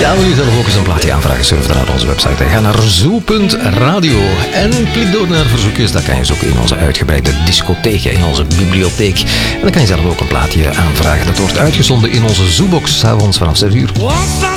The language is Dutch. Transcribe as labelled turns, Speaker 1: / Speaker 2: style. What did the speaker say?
Speaker 1: Ja, wil je zelf ook eens een plaatje aanvragen? Surf dan naar onze website. Ga naar zoo.radio en klik door naar verzoekjes. Dat kan je zo ook in onze uitgebreide discotheek, in onze bibliotheek. En dan kan je zelf ook een plaatje aanvragen. Dat wordt uitgezonden in onze Zoobox, 's avonds vanaf 6 uur.